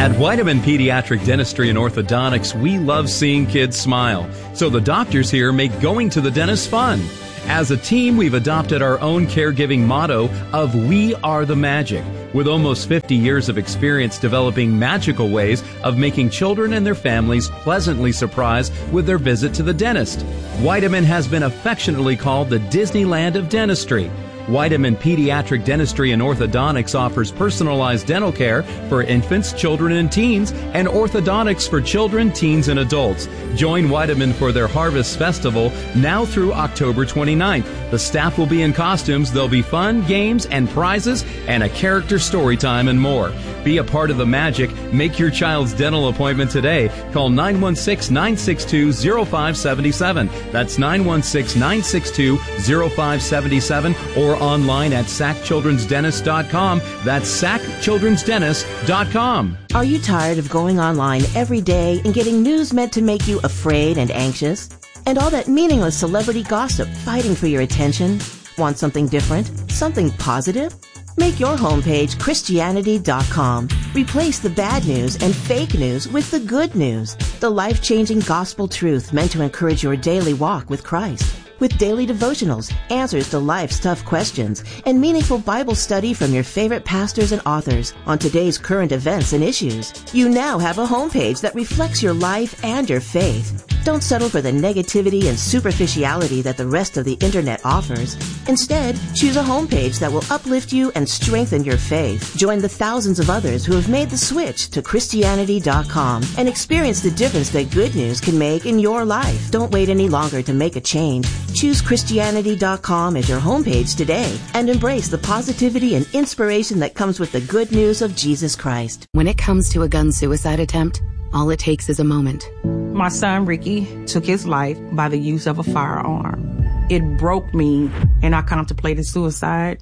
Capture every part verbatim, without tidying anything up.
At Weidemann Pediatric Dentistry and Orthodontics, we love seeing kids smile. So the doctors here make going to the dentist fun. As a team, we've adopted our own caregiving motto of We Are the Magic, with almost fifty years of experience developing magical ways of making children and their families pleasantly surprised with their visit to the dentist. Weidemann has been affectionately called the Disneyland of dentistry. Weidemann Pediatric Dentistry and Orthodontics offers personalized dental care for infants, children, and teens, and orthodontics for children, teens, and adults. Join Weidemann for their Harvest Festival now through October twenty-ninth. The staff will be in costumes, there'll be fun, games, and prizes, and a character story time and more. Be a part of the magic. Make your child's dental appointment today. Call nine one six, nine six two, zero five seven seven. That's nine one six, nine six two, zero five seven seven, or online at sac children's dentist dot com. That's sac children's dentist dot com. Are you tired of going online every day and getting news meant to make you afraid and anxious? And all that meaningless celebrity gossip fighting for your attention? Want something different? Something positive? Make your homepage Christianity dot com. Replace the bad news and fake news with the good news. The life-changing gospel truth meant to encourage your daily walk with Christ. With daily devotionals, answers to life's tough questions, and meaningful Bible study from your favorite pastors and authors on today's current events and issues. You now have a homepage that reflects your life and your faith. Don't settle for the negativity and superficiality that the rest of the internet offers. Instead, choose a homepage that will uplift you and strengthen your faith. Join the thousands of others who have made the switch to Christianity dot com and experience the difference that good news can make in your life. Don't wait any longer to make a change. Choose Christianity dot com as your homepage today and embrace the positivity and inspiration that comes with the good news of Jesus Christ. When it comes to a gun suicide attempt, all it takes is a moment. My son Ricky took his life by the use of a firearm. It broke me, and I contemplated suicide.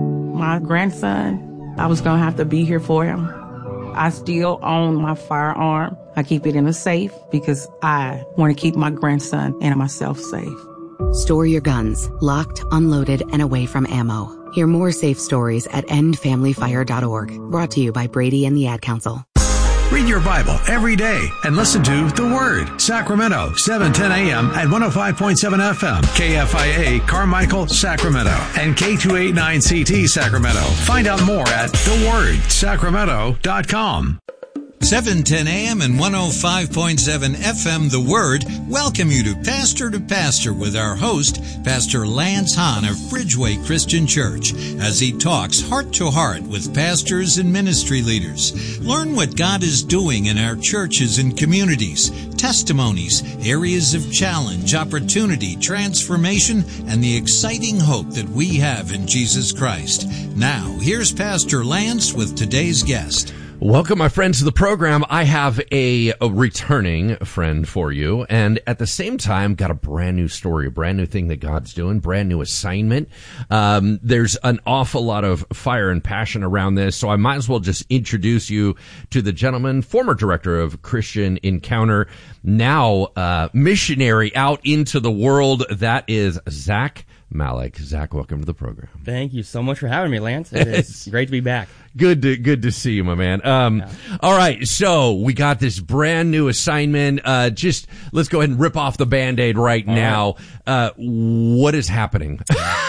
My grandson, I was going to have to be here for him. I still own my firearm. I keep it in a safe because I want to keep my grandson and myself safe. Store your guns, locked, unloaded, and away from ammo. Hear more safe stories at end family fire dot org. Brought to you by Brady and the Ad Council. Read your Bible every day and listen to The Word. Sacramento, seven ten a.m. at one oh five point seven F M. K F I A, Carmichael, Sacramento. And K two eighty-nine C T, Sacramento. Find out more at the word sacramento dot com. seven ten a.m. and one oh five point seven F M, The Word, welcome you to Pastor to Pastor with our host, Pastor Lance Hahn of Bridgeway Christian Church, as he talks heart to heart with pastors and ministry leaders. Learn what God is doing in our churches and communities, testimonies, areas of challenge, opportunity, transformation, and the exciting hope that we have in Jesus Christ. Now, here's Pastor Lance with today's guest. Welcome, my friends, to the program. I have a, a returning friend for you, and at the same time, got a brand new story, a brand new thing that God's doing, brand new assignment. Um, there's an awful lot of fire and passion around this, so I might as well just introduce you to the gentleman, former director of Christian Encounter, now uh, missionary out into the world. That is Zach Malik. Zach, welcome to the program. Thank you so much for having me, Lance. It is great to be back. Good to good to see you, my man. Um, yeah. All right, so we got this brand new assignment. Uh, just let's go ahead and rip off the Band-Aid right all now. Right. Uh, what is happening?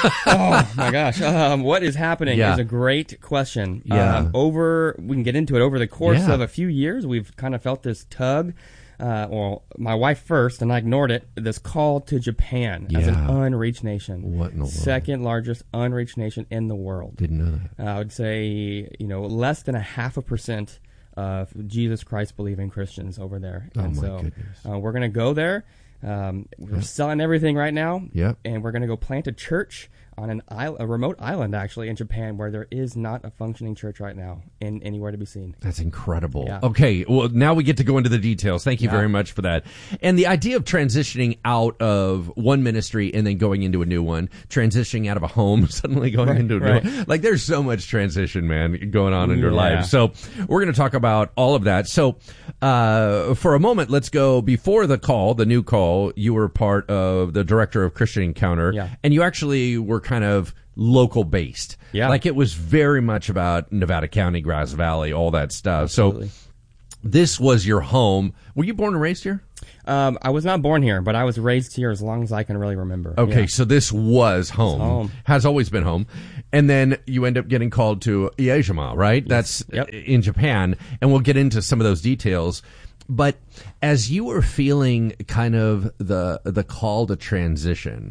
Oh my gosh, um, what is happening yeah. is a great question. Yeah. Um, over we can get into it over the course yeah. of a few years. We've kind of felt this tug. Uh, well, my wife first, and I ignored it, this call to Japan yeah. as an unreached nation. What in the world? Second largest unreached nation in the world. Didn't know that. Uh, I would say, you know, less than a half a percent of Jesus Christ believing Christians over there. Oh, and my so goodness. Uh, we're going to go there. Um, we're yep. selling everything right now. Yep. And we're going to go plant a church on an island, a remote island, actually, in Japan, where there is not a functioning church right now in anywhere to be seen. That's incredible. Yeah. Okay, well, now we get to go into the details. Thank you yeah. very much for that. And the idea of transitioning out of one ministry and then going into a new one, transitioning out of a home, suddenly going right, into a right. new one. Like, there's so much transition, man, going on in your yeah. life. So we're going to talk about all of that. So uh, for a moment, let's go before the call, the new call. You were part of the director of Christian Encounter, yeah. and you actually were kind of local based. Yeah. Like it was very much about Nevada County, Grass Valley, all that stuff. Absolutely. So this was your home. Were you born and raised here? Um, I was not born here, but I was raised here as long as I can really remember. Okay, Yeah. so this was home. home. Has always been home. And then you end up getting called to Iejima, right? That's Yep. in Japan. And we'll get into some of those details. But as you were feeling kind of the the call to transition,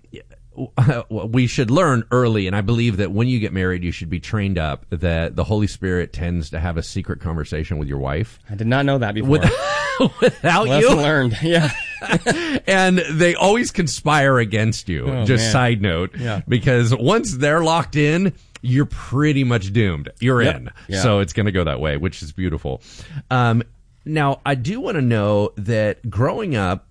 we should learn early, and I believe that when you get married, you should be trained up that the Holy Spirit tends to have a secret conversation with your wife. I did not know that before. With, without Lesson you. learned. Yeah. And they always conspire against you. Oh, just man. side note. Yeah. Because once they're locked in, you're pretty much doomed. You're Yep. in. Yeah. So it's going to go that way, which is beautiful. Um, now, I do want to know that growing up,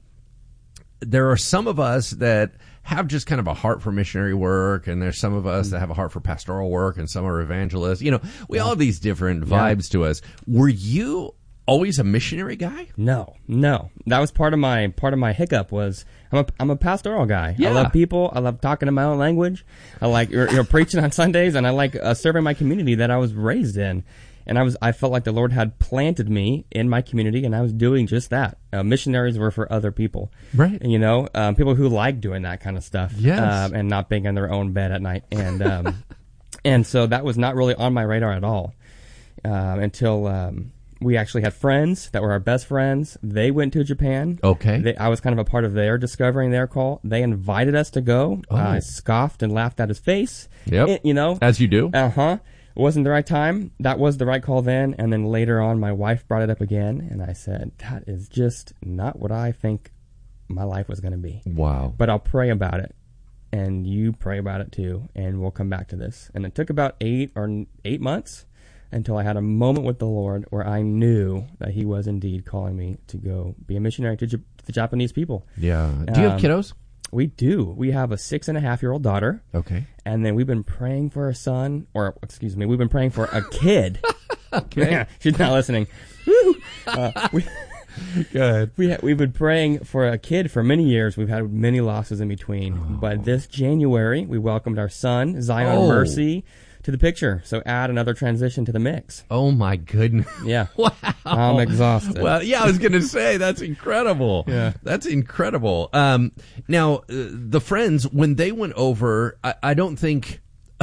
there are some of us that have just kind of a heart for missionary work, and there's some of us that have a heart for pastoral work, and some are evangelists. You know, we all have these different vibes to us. Were you always a missionary guy? No, no. That was part of my part of my hiccup. Was I'm a I'm a pastoral guy. Yeah. I love people. I love talking in my own language. I like you know preaching on Sundays, and I like uh, serving my community that I was raised in. And I was I felt like the Lord had planted me in my community, and I was doing just that. Uh, missionaries were for other people, Right. And, you know, um, people who like doing that kind of stuff, Yes. um, and not being in their own bed at night. And um, and so that was not really on my radar at all um, until. Um, We actually had friends that were our best friends. They went to Japan. Okay. They, I was kind of a part of their discovering their call. They invited us to go. Oh. I scoffed and laughed at his face. Yep. It- you know. As you do. Uh-huh. It wasn't the right time. That was the right call then. And then later on, my wife brought it up again. And I said, that is just not what I think my life was going to be. Wow. But I'll pray about it. And you pray about it too. And we'll come back to this. And it took about eight or n- eight months until I had a moment with the Lord where I knew that He was indeed calling me to go be a missionary to, J- to the Japanese people. Yeah. Do you have Um, kiddos? We do. We have a six and a half year old daughter. Okay. And then we've been praying for a son, or excuse me, we've been praying for a kid. Okay. Yeah, she's not listening. Woo! Uh, we, Good. we ha- we've been praying for a kid for many years. We've had many losses in between. Oh. But this January, we welcomed our son, Zion Oh. Mercy, to the picture. So add another transition to the mix. Oh my goodness. Yeah. Wow. I'm exhausted. Well, yeah, I was going to say that's incredible. Yeah. That's incredible. Um, now, uh, the friends, when they went over, I, I don't think,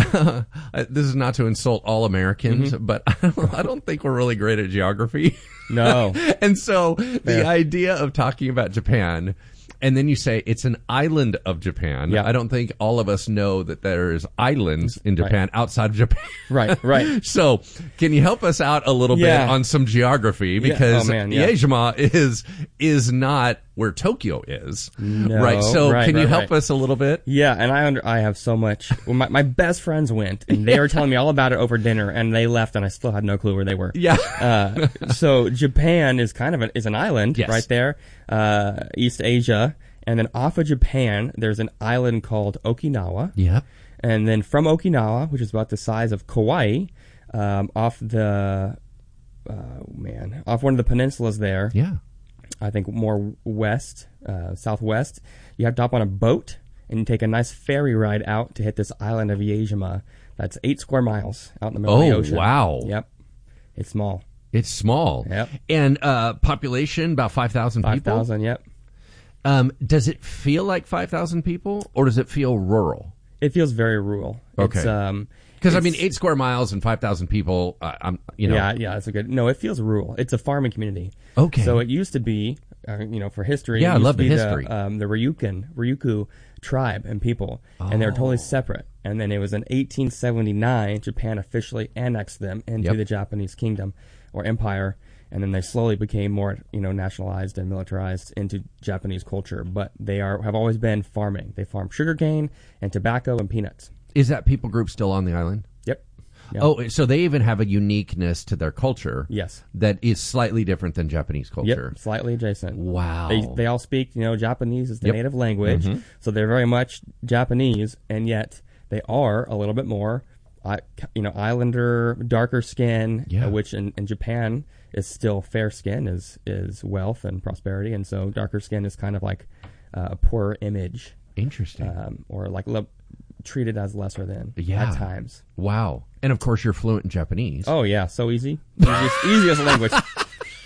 this is not to insult all Americans, Mm-hmm. but I don't, I don't think we're really great at geography. No. And so the Fair. idea of talking about Japan, and then you say it's an island of Japan. Yeah. I don't think all of us know that there's islands in Right. Japan outside of Japan. Right, right. So, can you help us out a little Yeah. bit on some geography? Because Oh, man, yeah. Iejima is is not where Tokyo is, No, right? So, right, can you right, help right. us a little bit? Yeah, and I under, I have so much. Well, my, my best friends went, and they were telling me all about it over dinner, and they left, and I still had no clue where they were. Yeah. Uh, so Japan is kind of an, is an island Yes. right there, uh, East Asia, and then off of Japan, there's an island called Okinawa, Yep. and then from Okinawa, which is about the size of Kauai, um, off the, uh, man, off one of the peninsulas there. Yeah. I think more west, uh, southwest. You have to hop on a boat and you take a nice ferry ride out to hit this island of Iejima. That's eight square miles out in the middle of the Oh, ocean. wow. Yep. It's small. It's small. Yep. And uh, population about five thousand people. Five thousand. Yep. Um, does it feel like five thousand people, or does it feel rural? It feels very rural. Okay. It's, um, Because I it's- mean, eight square miles and five thousand people. Uh, I'm, you know. Yeah, yeah, that's a good. No, it feels rural. It's a farming community. Okay. So it used to be, uh, you know, for history. Yeah, it I used love to the be history. um, the Ryukyu, Ryukyu tribe and people, and they were totally Oh. separate. And then it was in eighteen seventy-nine, Japan officially annexed them into Yep. the Japanese kingdom or empire, and then they slowly became more, you know, nationalized and militarized into Japanese culture. But they are have always been farming. They farm sugarcane and tobacco and peanuts. Is that people group still on the island? Yep. Yep. Oh, so they even have a uniqueness to their culture. Yes. That is slightly different than Japanese culture. Yep, slightly adjacent. Wow. They they all speak, you know, Japanese is the Yep. native language, so they're very much Japanese, and yet they are a little bit more, uh, you know, islander, darker skin, Yeah. uh, which in, in Japan is still fair skin is is wealth and prosperity, and so darker skin is kind of like uh, a poorer image, Interesting. um, or like le- treated as lesser than Yeah. at times. Wow. And of course, you're fluent in Japanese. Oh yeah, so easy, easiest, easiest language.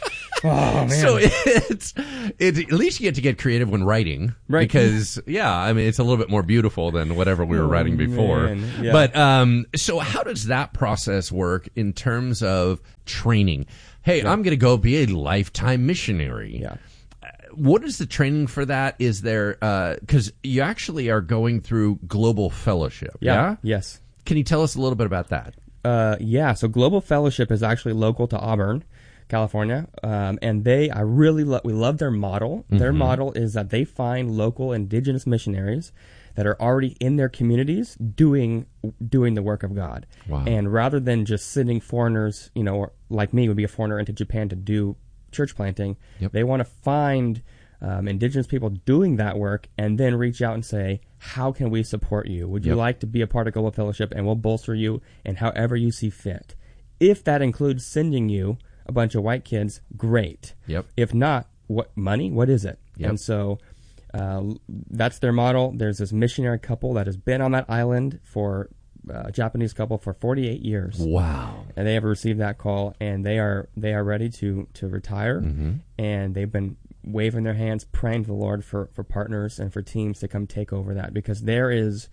Oh, man. So it's, it's at least you get to get creative when writing, Right. Because yeah, I mean it's a little bit more beautiful than whatever we were Oh, writing before. man. Yeah. But um, so how does that process work in terms of training? Hey, I'm going to go be a lifetime missionary. Yeah. What is the training for that? Is there because you actually are going through Global Fellowship? Yeah. Yeah. Yes. Can you tell us a little bit about that? Uh, yeah, so Global Fellowship is actually local to Auburn, California, um, and they, I really love, we love their model. Their Mm-hmm. model is that they find local indigenous missionaries that are already in their communities doing doing the work of God. Wow. And rather than just sending foreigners, you know, or like me would be a foreigner into Japan to do church planting, Yep. they want to find um, indigenous people doing that work and then reach out and say, how can we support you? Would you Yep. like to be a part of Global Fellowship, and we'll bolster you in however you see fit. If that includes sending you a bunch of white kids, great. Yep. If not, what money? What is it? Yep. And so uh, that's their model. There's this missionary couple that has been on that island for uh, Japanese couple for forty-eight years. Wow. And they have received that call, and they are they are ready to to retire, Mm-hmm. and they've been waving their hands, praying to the Lord for, for partners and for teams to come take over that, because there is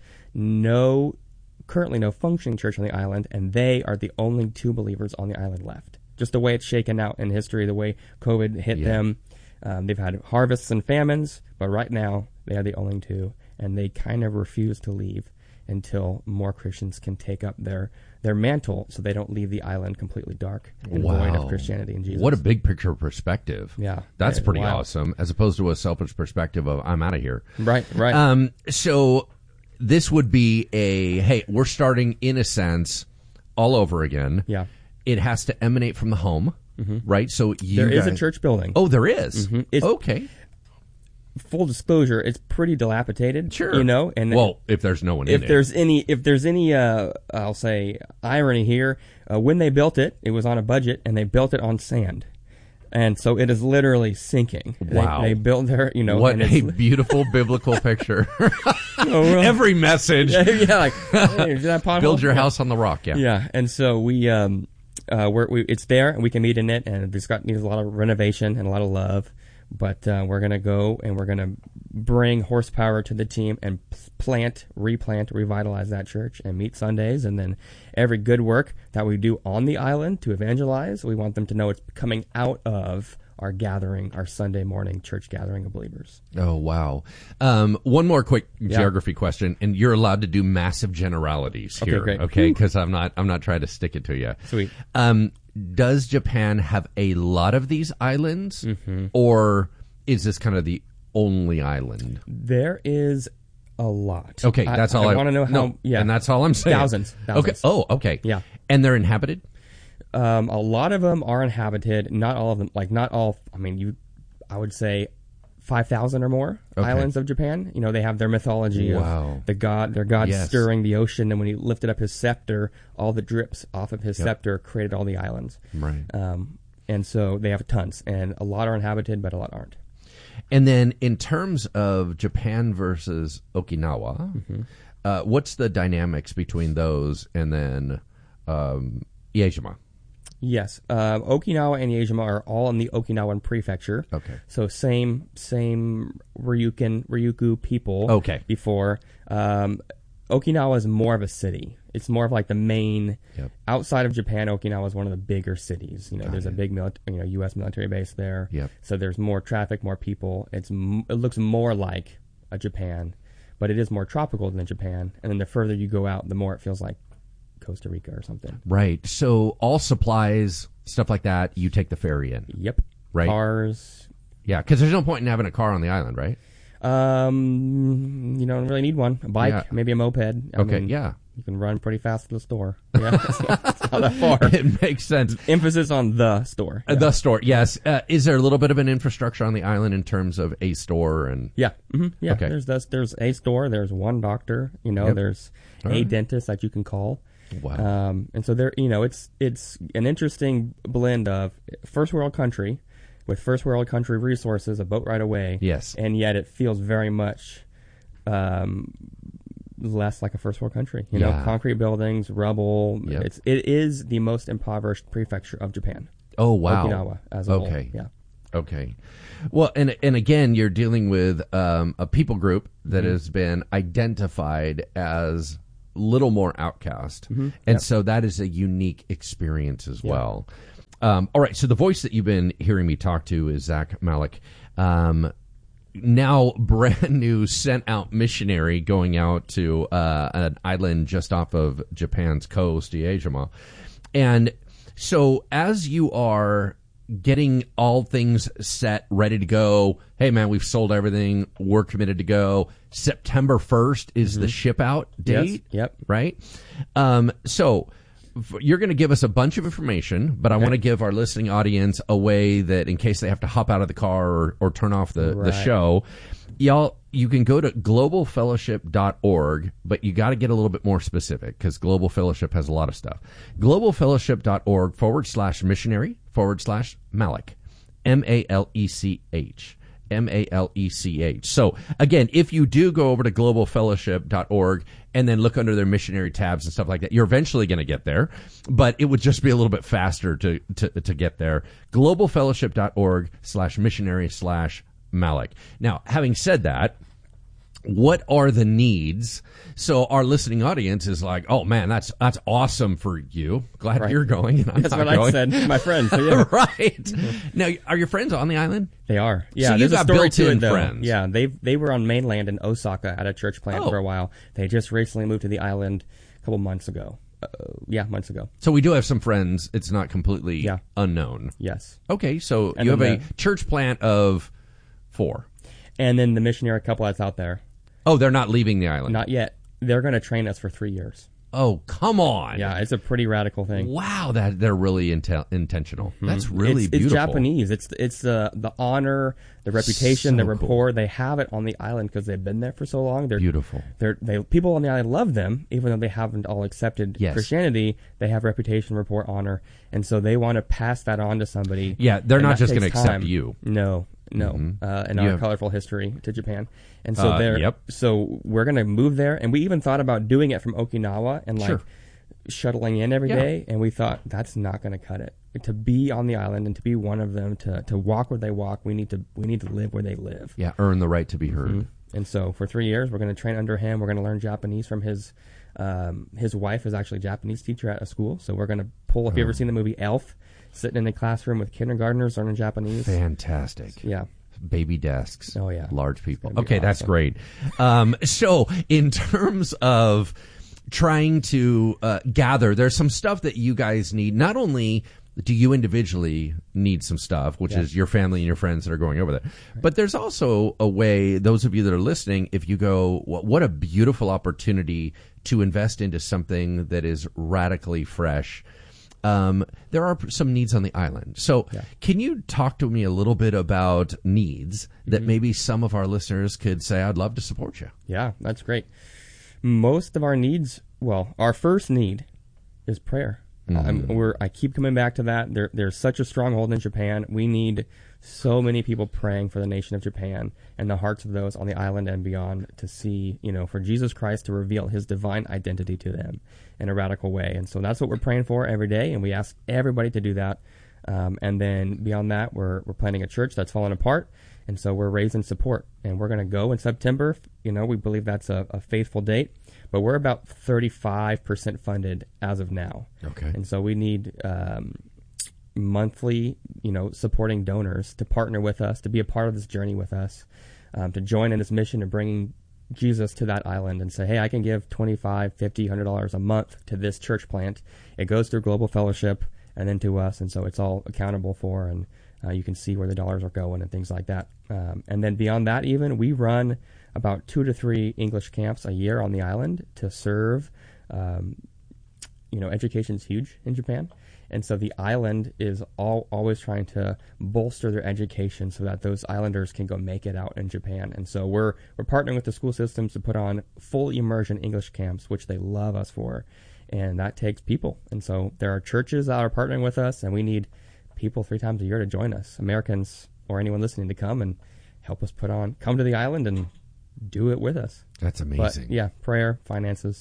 no currently no functioning church on the island, and they are the only two believers on the island left. Just the way it's shaken out in history, the way COVID hit Yeah. them. Um, they've had harvests and famines, but right now they are the only two, and they kind of refuse to leave until more Christians can take up their their mantle, so they don't leave the island completely dark and void of Christianity and Jesus. What a big picture perspective. Yeah. That's Yeah, pretty wow. awesome, as opposed to a selfish perspective of I'm out of here. Right, right. Um, so this would be a, hey, we're starting in a sense all over again. Yeah. It has to emanate from the home, right? So you There is a guys- church building. Oh, there is? It's- Okay. Full disclosure, it's pretty dilapidated. Sure. You know, and well, if there's no one in if it. there's any if there's any uh, I'll say irony here, uh, when they built it, it was on a budget, and they built it on sand. And so it is literally sinking. They- Wow. They, built their, you know, What and a it's, beautiful biblical picture. Oh, really? Every message. yeah, like hey, is that pothole? Build your Yeah. house on the rock, yeah. Yeah, and so we, um, uh, we're, we, it's there, and we can meet in it, and it's got needs a lot of renovation and a lot of love. But uh, we're gonna go and we're gonna bring horsepower to the team and p- plant, replant, revitalize that church and meet Sundays, and then every good work that we do on the island to evangelize, we want them to know it's coming out of our gathering, our Sunday morning church gathering of believers. Oh, wow. Um, one more quick Yeah. geography question, and you're allowed to do massive generalities Okay, here, great. okay? Because I'm not, I'm not trying to stick it to you. Sweet. Um, does Japan have a lot of these islands, Mm-hmm. or is this kind of the only island? There is a lot. Okay, I- that's all I, I want to know how. no, yeah, and that's all I'm saying. Thousands, Okay. thousands. Oh, okay. Yeah. And they're inhabited. Um, a lot of them are inhabited. Not all of them. Like not all. I mean, you. I would say five thousand or more Okay. islands of Japan. You know, they have their mythology Wow. of the god, their god Yes. stirring the ocean, and when he lifted up his scepter, all the drips off of his Yep. scepter created all the islands. Right. Um, and so they have tons, and a lot are inhabited, but a lot aren't. And then in terms of Japan versus Okinawa, Mm-hmm. uh, what's the dynamics between those and then um, Iejima? Yes, uh, Okinawa and Iejima are all in the Okinawan prefecture. Okay. So same same Ryukin Ryukyu people. Okay. Before um, Okinawa is more of a city. It's more of like the main. Yep. Outside of Japan, Okinawa is one of the bigger cities. You know, Got there's it. a big mili- you know U S military base there. Yep. So there's more traffic, more people. It's m- it looks more like a Japan, but it is more tropical than Japan. And then the further you go out, the more it feels like Costa Rica or something. Right. So all supplies, stuff like that, you take the ferry in. Yep. Right. Cars. Yeah, because there's no point in having a car on the island, right? Um, you don't really need one. A bike, Yeah. maybe a moped. I Okay, mean, yeah. You can run pretty fast to the store. Yeah, it's not, it's not that far. It makes sense. Emphasis on the store. Uh, The store, yes. Uh, is there a little bit of an infrastructure on the island in terms of a store and? Yeah, hmm yeah. Okay. There's this, there's a store. There's one doctor. You know, Yep. there's All a right. dentist that you can call. Wow. Um, and so there, you know, it's it's an interesting blend of first world country with first world country resources, a boat right away. Yes. and yet it feels very much um, less like a first world country. You Yeah. know, concrete buildings, rubble. Yep. It's it is the most impoverished prefecture of Japan. Oh, wow. Okinawa as a Okay. whole. Yeah. Okay. Well, and and again, you're dealing with um, a people group that Mm-hmm. has been identified as a little more outcast. Mm-hmm. And Yep. so that is a unique experience as Yeah. well. Um, all right. So the voice that you've been hearing me talk to is Zach Malik. Um, now brand new sent out missionary going out to uh, an island just off of Japan's coast, Iejima. And so as you are getting all things set, ready to go, hey man, we've sold everything, we're committed to go. September first is the ship out date. Yes. Yep. Right? Um, so f- you're going to give us a bunch of information, but I want to give our listening audience a way that in case they have to hop out of the car or, or turn off the, the Right. show, y'all, you can go to global fellowship dot org, but you got to get a little bit more specific because Global Fellowship has a lot of stuff. global fellowship dot org forward slash missionary forward slash Malik. M A L E C H. M A L E C H. So, again, if you do go over to global fellowship dot org and then look under their missionary tabs and stuff like that, you're eventually going to get there, but it would just be a little bit faster to, to, to get there. global fellowship dot org slash missionary slash Malik. Now, having said that, what are the needs? So our listening audience is like, oh man, that's that's awesome for you. Glad Right. you're going. And I'm That's not what going. I said to my friends. So yeah. Right. Now, are your friends on the island? They are. Yeah, So you there's got a story to built-in it, though. friends. Yeah, they they were on mainland in Osaka at a church plant Oh. for a while. They just recently moved to the island a couple months ago. Uh, yeah, months ago. So we do have some friends. It's not completely Yeah. unknown. Yes. Okay, so And you have then a the- church plant of four. And then the missionary couple that's out there. Oh, they're not leaving the island. Not yet. They're going to train us for three years. Oh, come on. Yeah, it's a pretty radical thing. Wow, that they're really intel- intentional. That's really it's, beautiful. It's Japanese. It's it's the the honor, the reputation, So the cool. rapport. They have it on the island because they've been there for so long. They're Beautiful. They're they people on the island love them, even though they haven't all accepted Yes. Christianity. They have reputation, rapport, honor, and so they want to pass that on to somebody. Yeah, they're and not that just gonna takes accept time. you. No, no, Mhm. uh, and You our have- colorful history to Japan, and so Uh, they're yep. so we're gonna move there, and we even thought about doing it from Okinawa and like. Sure. Shuttling in every Yeah. day, and we thought that's not going to cut it. To be on the island and to be one of them, to, to walk where they walk, we need to we need to live where they live. Yeah, earn the right to be heard. Mhm. And so for three years, we're going to train under him. We're going to learn Japanese from his um, his wife is actually a Japanese teacher at a school. So we're going to pull. If you ever seen the movie Elf, sitting in a classroom with kindergartners learning Japanese. Fantastic. Yeah. Baby desks. Oh, yeah. Large people. It's gonna be Okay, that's awesome. great. Um, so, in terms of trying to uh, gather, there's some stuff that you guys need. Not only do you individually need some stuff, which Yeah. is your family and your friends that are going over there, but there's also a way, those of you that are listening, if you go, what, what a beautiful opportunity to invest into something that is radically fresh. Um, there are some needs on the island. So Yeah. can you talk to me a little bit about needs that Mm-hmm. maybe some of our listeners could say, I'd love to support you? Yeah, that's great. Most of our needs, well, our first need is prayer. Um, we're, I keep coming back to that. There, there's such a stronghold in Japan. We need so many people praying for the nation of Japan and the hearts of those on the island and beyond to see, you know, for Jesus Christ to reveal his divine identity to them in a radical way. And so that's what we're praying for every day, and we ask everybody to do that. Um, and then beyond that, we're we're planning a church that's fallen apart, and so we're raising support. And we're going to go in September. You know, we believe that's a, a faithful date, but we're about thirty-five percent funded as of now. Okay. And so we need um, monthly, you know, supporting donors to partner with us, to be a part of this journey with us, um, to join in this mission of bringing Jesus to that island and say, hey, I can give twenty-five, fifty, one hundred dollars a month to this church plant. It goes through Global Fellowship and then to us, and so it's all accountable for, and uh, you can see where the dollars are going and things like that. Um, and then beyond that, even, we run about two to three English camps a year on the island to serve. Um, you know, education is huge in Japan. And so the island is all, always trying to bolster their education so that those islanders can go make it out in Japan. And so we're we're partnering with the school systems to put on full immersion English camps, which they love us for. And that takes people. And so there are churches that are partnering with us, and we need people three times a year to join us, Americans or anyone listening, to come and help us put on, come to the island and do it with us. That's But amazing. yeah, prayer, finances,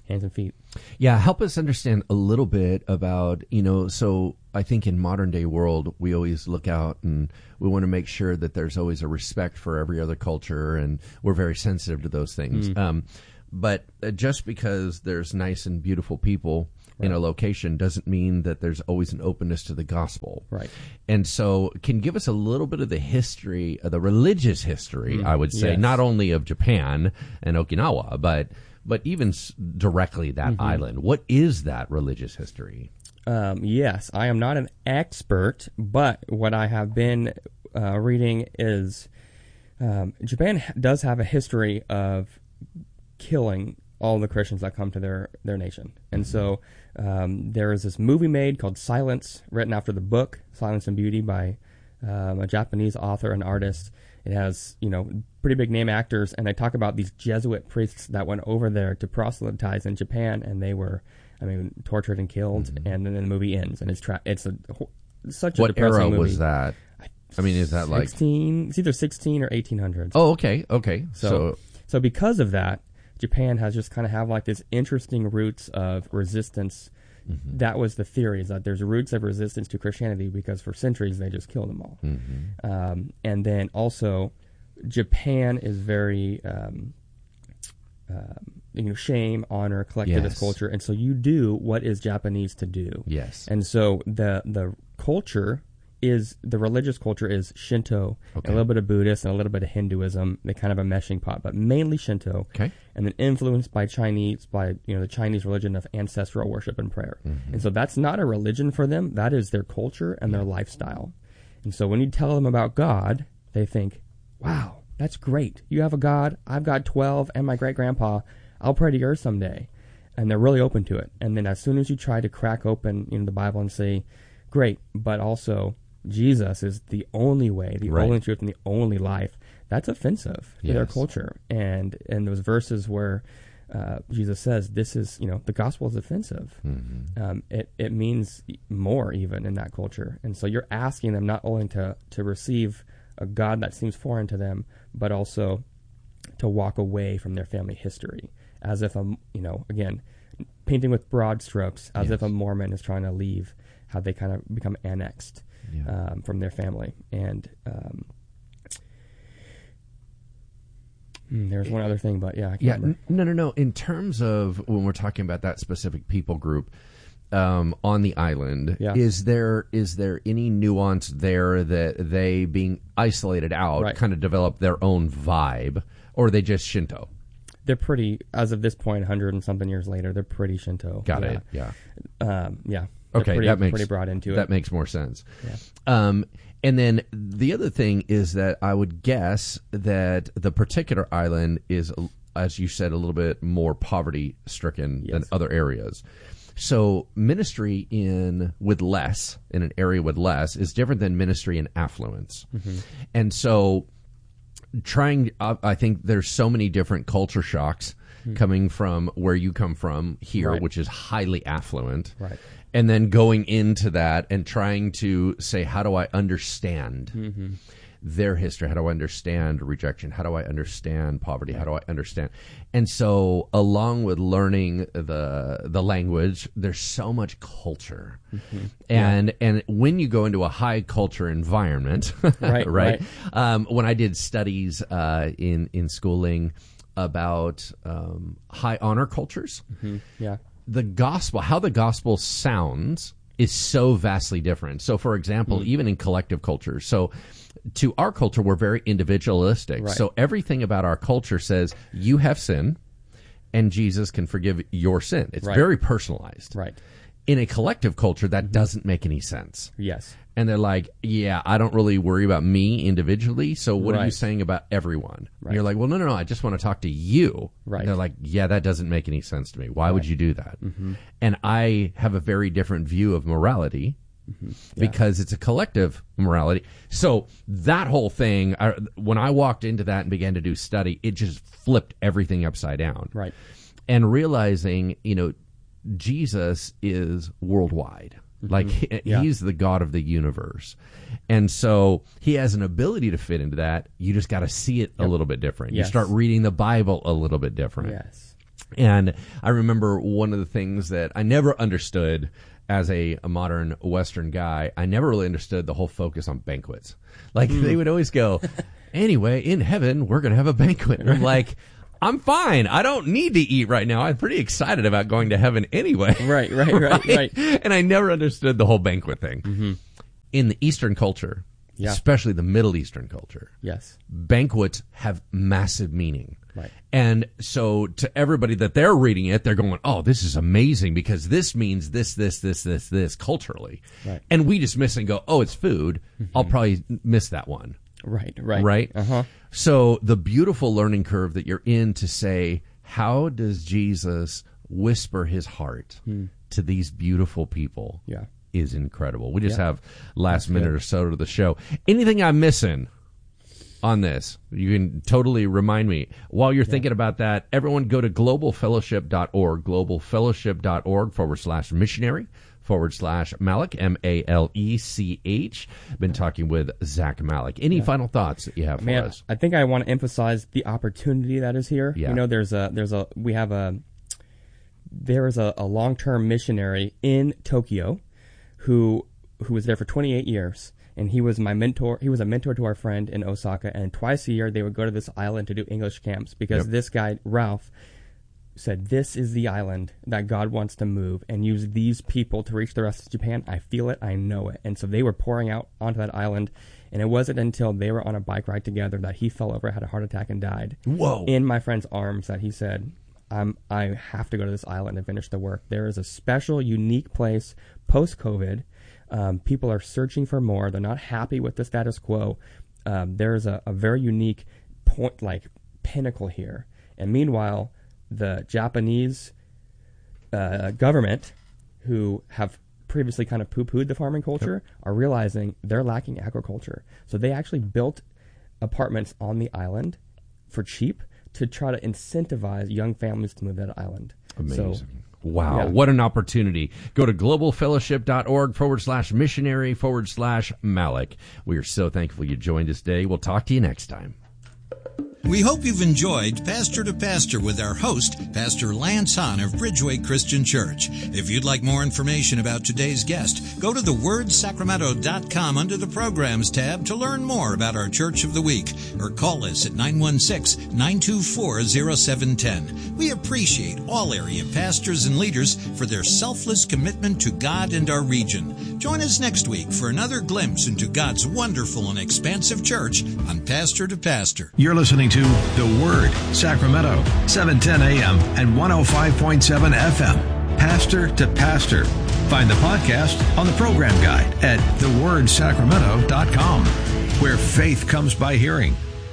hands and feet. Yeah, help us understand a little bit about, you know, so I think in modern day world, we always look out and we want to make sure that there's always a respect for every other culture, and we're very sensitive to those things. Mm. Um, but just because there's nice and beautiful people right. in a location doesn't mean that there's always an openness to the gospel. Right. And so can give us a little bit of the history, uh, the religious history, mm. I would say, yes. not only of Japan and Okinawa, but but even s- directly that mm-hmm. island. What is that religious history? Um, yes, I am not an expert, but what I have been uh, reading is um, Japan does have a history of killing all the Christians that come to their, their nation. And mm-hmm. so um, there is this movie made called Silence, written after the book Silence and Beauty by um, a Japanese author and artist. It has, you know, pretty big name actors, and they talk about these Jesuit priests that went over there to proselytize in Japan, and they were, I mean, tortured and killed, mm-hmm. and then the movie ends, and it's tra- it's a such a what depressing era movie. was that? I mean, is that like sixteen? It's either sixteen or eighteen hundreds. Oh, okay, okay. So, so, so because of that, Japan has just kind of have like this interesting roots of resistance. Mm-hmm. That was the theory, is that there's roots of resistance to Christianity because for centuries they just killed them all. Mm-hmm. Um, and then also, Japan is very, um, uh, you know, shame, honor, collectivist yes. culture, and so you do what is Japanese to do. Yes. And so the the culture is, the religious culture is Shinto, okay. a little bit of Buddhist, and a little bit of Hinduism. They kind of a meshing pot, but mainly Shinto. Okay. And then influenced by Chinese, by you know the Chinese religion of ancestral worship and prayer. Mm-hmm. And so that's not a religion for them. That is their culture and their lifestyle. And so when you tell them about God, they think, wow, that's great. You have a God. I've got twelve and my great-grandpa. I'll pray to yours someday. And they're really open to it. And then as soon as you try to crack open you know, the Bible and say, great, but also Jesus is the only way, the right. only truth, and the only life, that's offensive to yes. their culture. And and those verses where uh, Jesus says, this is, you know, the gospel is offensive. Mm-hmm. Um, it, it means more even in that culture. And so you're asking them not only to, to receive a God that seems foreign to them, but also to walk away from their family history, as if, a, you know, again, painting with broad strokes, as yes. if a Mormon is trying to leave, how they kind of become annexed yeah. um, from their family. And um, hmm, there's one other thing, but yeah, I can't yeah, remember. no, no, no. In terms of when we're talking about that specific people group um, on the island, yeah. is there is there any nuance there that they, being isolated out, right. kind of develop their own vibe, or are they just Shinto? They're pretty, as of this point, a hundred and something years later, they're pretty Shinto. Got yeah. it. Yeah. Um, yeah. They're Okay, pretty, that makes pretty brought into it. That makes more sense. Yeah. Um, and then the other thing is that I would guess that the particular island is, as you said, a little bit more poverty-stricken yes. than other areas. So ministry in with less, in an area with less, is different than ministry in affluence. Mm-hmm. And so trying, uh, I think there's so many different culture shocks mm-hmm. coming from where you come from here, right. which is highly affluent. Right. And then going into that and trying to say, how do I understand mm-hmm. their history? How do I understand rejection? How do I understand poverty? How do I understand? And so along with learning the the language, there's so much culture. Mm-hmm. And yeah. and when you go into a high culture environment, right, right? right. Um, when I did studies uh, in, in schooling about um, high honor cultures, mm-hmm. yeah. the gospel, how the gospel sounds is so vastly different. So, for example, mm. even in collective cultures, so to our culture, we're very individualistic. Right. So everything about our culture says you have sin and Jesus can forgive your sin. It's right. very personalized. Right. In a collective culture, that mm-hmm. doesn't make any sense. Yes. And they're like, yeah, I don't really worry about me individually, so what right. are you saying about everyone? Right. And you're like, well, no, no, no, I just want to talk to you. Right. And they're like, yeah, that doesn't make any sense to me. Why right. would you do that? Mm-hmm. And I have a very different view of morality mm-hmm. yeah. because it's a collective morality. So that whole thing, I, when I walked into that and began to do study, it just flipped everything upside down. Right. And realizing, you know, Jesus is worldwide. Mm-hmm. Like, he, yeah. he's the God of the universe. And so he has an ability to fit into that. You just got to see it yep. a little bit different. Yes. You start reading the Bible a little bit different. Yes. And I remember one of the things that I never understood as a, a modern Western guy, I never really understood the whole focus on banquets. Like, mm. they would always go, anyway, in heaven, we're going to have a banquet. And I'm like, I'm fine. I don't need to eat right now. I'm pretty excited about going to heaven anyway. Right, right, right, right. right. And I never understood the whole banquet thing. Mm-hmm. In the Eastern culture, yeah. especially the Middle Eastern culture, yes, banquets have massive meaning. Right. And so to everybody that they're reading it, they're going, oh, this is amazing because this means this, this, this, this, this culturally. Right. And we just miss and go, oh, it's food. Mm-hmm. I'll probably miss that one. Right, right. Right? Uh-huh. So the beautiful learning curve that you're in to say, how does Jesus whisper his heart hmm. to these beautiful people yeah. is incredible. We just yeah. have last That's minute good. or so to the show. Anything I'm missing on this, you can totally remind me. While you're yeah. thinking about that, everyone go to global fellowship dot org, global fellowship dot org forward slash missionary forward slash Malik, M A L E C H. Been talking with Zach Malik. Any yeah. final thoughts that you have Man, for us? I think I want to emphasize the opportunity that is here. Yeah. You know, there's a, there's a, we have a, there is a, a long-term missionary in Tokyo who, who was there for twenty-eight years. And he was my mentor. He was a mentor to our friend in Osaka. And twice a year, they would go to this island to do English camps because yep. this guy, Ralph, said, this is the island that God wants to move and use these people to reach the rest of Japan. I feel it. I know it. And so they were pouring out onto that island. And it wasn't until they were on a bike ride together that he fell over, had a heart attack, and died. Whoa. In my friend's arms that he said, I'm, I have to go to this island and finish the work. There is a special, unique place post-COVID. Um, people are searching for more. They're not happy with the status quo. Um, there's a, a very unique point, like pinnacle here. And meanwhile, the Japanese uh, government, who have previously kind of poo-pooed the farming culture, yep. are realizing they're lacking agriculture. So they actually built apartments on the island for cheap to try to incentivize young families to move to that island. Amazing. So, Wow, yeah. what an opportunity. Go to global fellowship dot org forward slash missionary forward slash Malik. We are so thankful you joined us today. We'll talk to you next time. We hope you've enjoyed Pastor to Pastor with our host, Pastor Lance Hahn of Bridgeway Christian Church. If you'd like more information about today's guest, go to the word sacramento dot com under the Programs tab to learn more about our Church of the Week, or call us at nine one six, nine two four, zero seven one zero. We appreciate all area pastors and leaders for their selfless commitment to God and our region. Join us next week for another glimpse into God's wonderful and expansive church on Pastor to Pastor. You're listening to The Word, Sacramento, seven ten a.m. and one oh five point seven F M. Pastor to Pastor. Find the podcast on the program guide at the word sacramento dot com, where faith comes by hearing.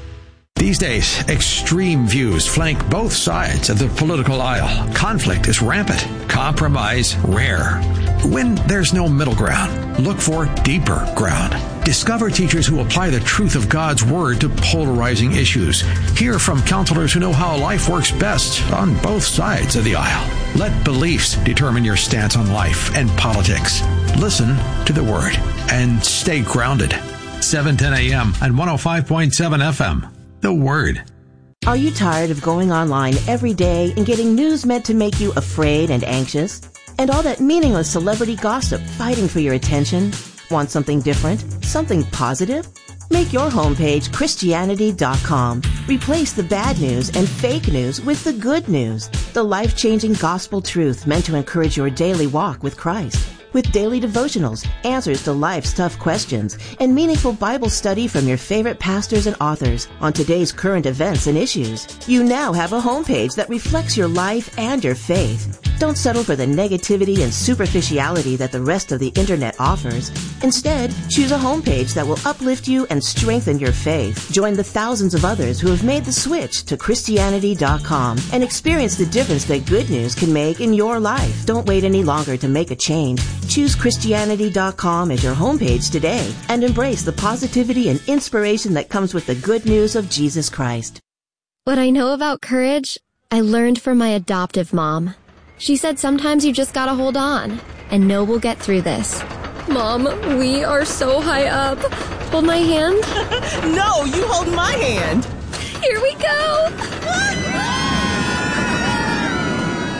These days, extreme views flank both sides of the political aisle. Conflict is rampant, compromise rare. When there's no middle ground, look for deeper ground. Discover teachers who apply the truth of God's Word to polarizing issues. Hear from counselors who know how life works best on both sides of the aisle. Let beliefs determine your stance on life and politics. Listen to the Word and stay grounded. seven ten a.m. and one oh five point seven F M. The Word. Are you tired of going online every day and getting news meant to make you afraid and anxious? And all that meaningless celebrity gossip fighting for your attention? Want something different? Something positive? Make your homepage Christianity dot com. Replace the bad news and fake news with the good news. The life-changing gospel truth meant to encourage your daily walk with Christ. With daily devotionals, answers to life's tough questions, and meaningful Bible study from your favorite pastors and authors on today's current events and issues. You now have a homepage that reflects your life and your faith. Don't settle for the negativity and superficiality that the rest of the internet offers. Instead, choose a homepage that will uplift you and strengthen your faith. Join the thousands of others who have made the switch to Christianity dot com and experience the difference that good news can make in your life. Don't wait any longer to make a change. Choose Christianity dot com as your homepage today and embrace the positivity and inspiration that comes with the good news of Jesus Christ. What I know about courage, I learned from my adoptive mom. She said sometimes you just gotta hold on and know we'll get through this. Mom, we are so high up. Hold my hand. No, you hold my hand. Here we go.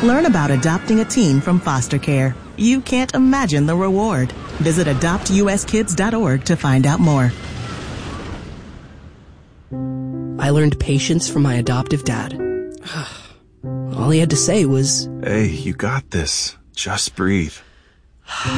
Learn about adopting a teen from foster care. You can't imagine the reward. Visit adopt u s kids dot org to find out more. I learned patience from my adoptive dad. All he had to say was, "Hey, you got this. Just breathe."